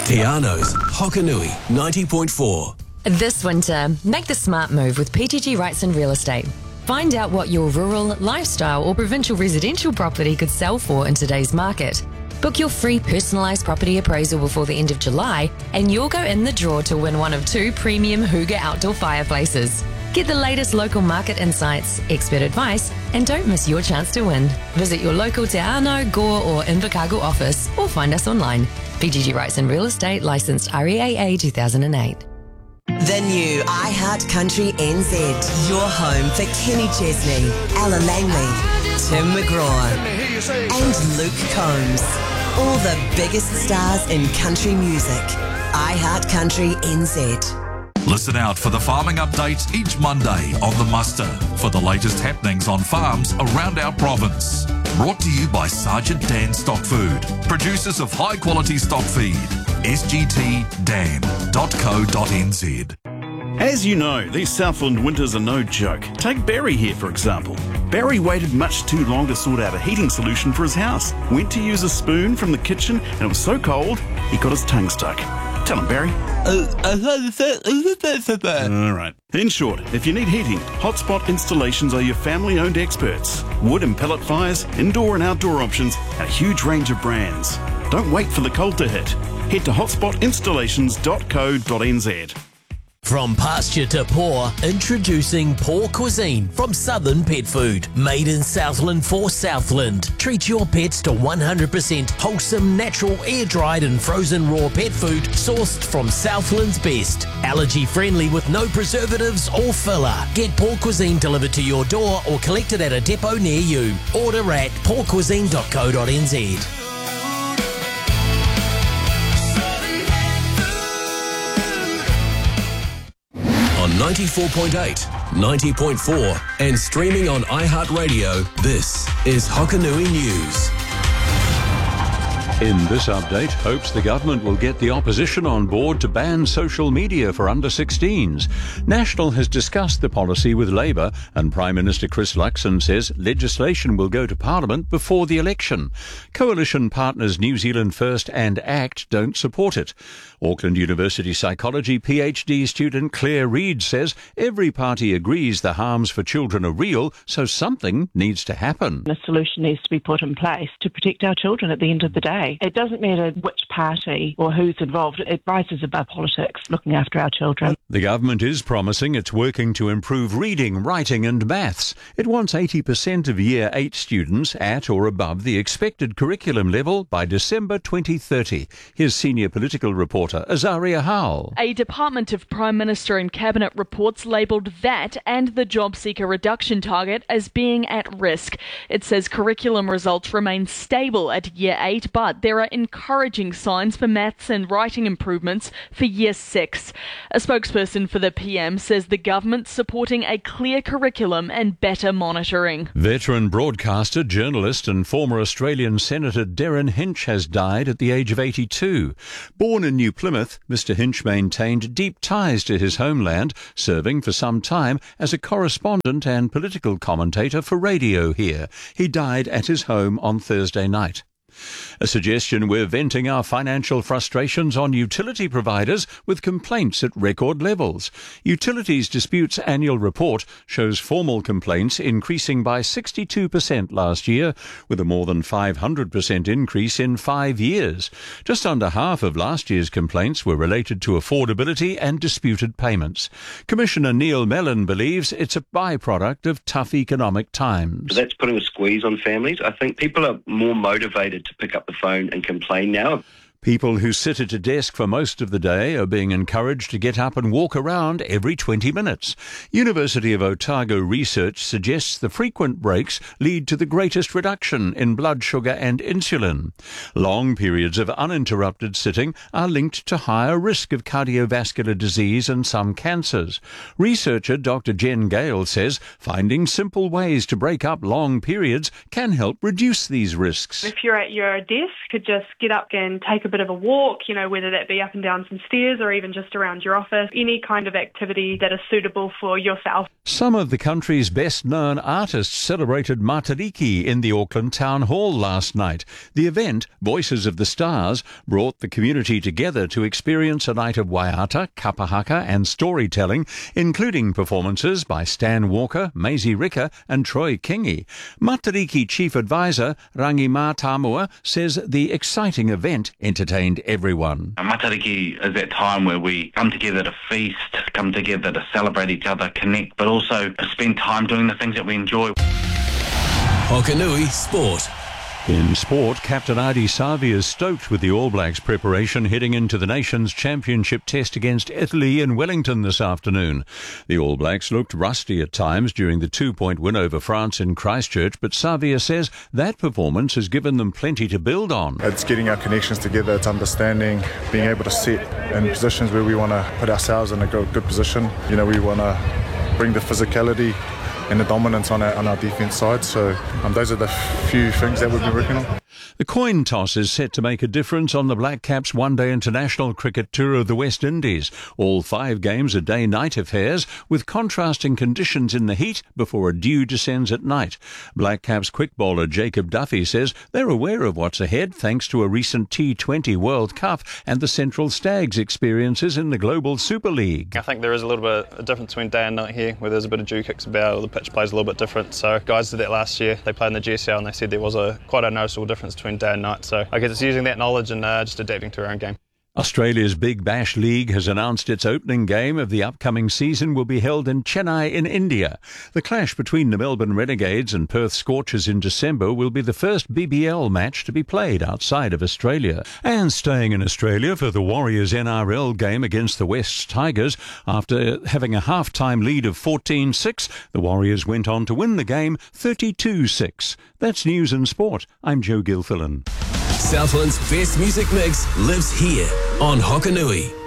Te Ano's Hokanui 90.4. This winter, make the smart move with PGG Wrightson Real Estate. Find out what your rural, lifestyle or provincial residential property could sell for in today's market. Book your free personalised property appraisal before the end of July and you'll go in the draw to win one of 2 premium Hooga outdoor fireplaces. Get the latest local market insights, expert advice, and don't miss your chance to win. Visit your local Te Ano, Gore or Invercargill office or find us online. PGG Wrightson Real Estate, licensed REAA 2008. The new iHeart Country NZ. Your home for Kenny Chesney, Ella Langley, Tim McGraw, and Luke Combs. All the biggest stars in country music. iHeart Country NZ. Listen out for the farming updates each Monday on The Muster for the latest happenings on farms around our province. Brought to you by Sergeant Dan Stock Food, producers of high quality stock feed. sgtdan.co.nz. As you know, these Southland winters are no joke. Take Barry here, for example. Barry waited much too long to sort out a heating solution for his house. Went to use a spoon from the kitchen and it was so cold, he got his tongue stuck. Tell him, Barry. All right. In short, if you need heating, Hotspot Installations are your family-owned experts. Wood and pellet fires, indoor and outdoor options, and a huge range of brands. Don't wait for the cold to hit. Head to hotspotinstallations.co.nz. From pasture to pour, introducing Pour Cuisine from Southern Pet Food. Made in Southland for Southland. Treat your pets to 100% wholesome, natural, air-dried and frozen raw pet food sourced from Southland's best. Allergy-friendly with no preservatives or filler. Get Pour Cuisine delivered to your door or collected at a depot near you. Order at pourcuisine.co.nz. On 94.8, 90.4 and streaming on iHeartRadio, this is Hokanui News. In this update, hopes the government will get the opposition on board to ban social media for under-16s. National has discussed the policy with Labour and Prime Minister Chris Luxon says legislation will go to Parliament before the election. Coalition partners New Zealand First and ACT don't support it. Auckland University psychology PhD student Claire Reid says every party agrees the harms for children are real, so something needs to happen. A solution needs to be put in place to protect our children at the end of the day. It doesn't matter which party or who's involved. It rises above politics, looking after our children. The government is promising it's working to improve reading, writing and maths. It wants 80% of Year 8 students at or above the expected curriculum level by December 2030. Here's senior political reporter Azaria Howell. A Department of Prime Minister and Cabinet reports labelled that and the job seeker reduction target as being at risk. It says curriculum results remain stable at Year 8, but there are encouraging signs for maths and writing improvements for Year 6. A spokesperson for the PM says the government's supporting a clear curriculum and better monitoring. Veteran broadcaster, journalist and former Australian Senator Derryn Hinch has died at the age of 82. Born in New Plymouth, Mr Hinch maintained deep ties to his homeland, serving for some time as a correspondent and political commentator for radio here. He died at his home on Thursday night. A suggestion we're venting our financial frustrations on utility providers with complaints at record levels. Utilities Disputes annual report shows formal complaints increasing by 62% last year, with a more than 500% increase in 5 years. Just under half of last year's complaints were related to affordability and disputed payments. Commissioner Neil Mellon believes it's a byproduct of tough economic times. That's putting a squeeze on families. I think people are more motivated to pick up the phone and complain now. People who sit at a desk for most of the day are being encouraged to get up and walk around every 20 minutes. University of Otago research suggests the frequent breaks lead to the greatest reduction in blood sugar and insulin. Long periods of uninterrupted sitting are linked to higher risk of cardiovascular disease and some cancers. Researcher Dr. Jen Gale says finding simple ways to break up long periods can help reduce these risks. If you're at your desk, you could just get up and take a bit bit of a walk, whether that be up and down some stairs or even just around your office, any kind of activity that is suitable for yourself. Some of the country's best-known artists celebrated Matariki in the Auckland Town Hall last night. The event, Voices of the Stars, brought the community together to experience a night of waiata, kapahaka and storytelling, including performances by Stan Walker, Maisie Ricker and Troy Kingi. Matariki Chief Advisor Rangima Tamua says the exciting event entertained everyone. Matariki is that time where we come together to feast, come together to celebrate each other, connect, but also spend time doing the things that we enjoy. Hokanui Sport. In sport, Captain Adi Savi is stoked with the All Blacks preparation heading into the Nations Championship test against Italy in Wellington this afternoon. The All Blacks looked rusty at times during the 2-point win over France in Christchurch, but Savia says that performance has given them plenty to build on. It's getting our connections together, it's understanding, being able to sit in positions where we want to put ourselves in a good position. We want to bring the physicality and the dominance on our defence side. So those are the few things that we've been working on. The coin toss is set to make a difference on the Black Caps one-day international cricket tour of the West Indies. All 5 games are day-night affairs, with contrasting conditions in the heat before a dew descends at night. Black Caps quick bowler Jacob Duffy says they're aware of what's ahead thanks to a recent T20 World Cup and the Central Stags experiences in the Global Super League. I think there is a little bit of difference between day and night here, where there's a bit of dew kicks about, or the pitch plays a little bit different. So guys did that last year. They played in the GSL and they said there was quite a noticeable difference between day and night. So I guess it's using that knowledge and just adapting to our own game. Australia's Big Bash League has announced its opening game of the upcoming season will be held in Chennai in India. The clash between the Melbourne Renegades and Perth Scorchers in December will be the first BBL match to be played outside of Australia. And staying in Australia for the Warriors NRL game against the West Tigers, after having a half-time lead of 14-6, the Warriors went on to win the game 32-6. That's News and Sport. I'm Joe Gilfillan. Southland's best music mix lives here on Hokanui.